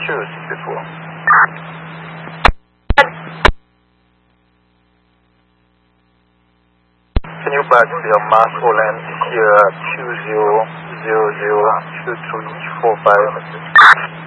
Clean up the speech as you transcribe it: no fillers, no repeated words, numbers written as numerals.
choose before. Can you back your mass Holland here 20002345?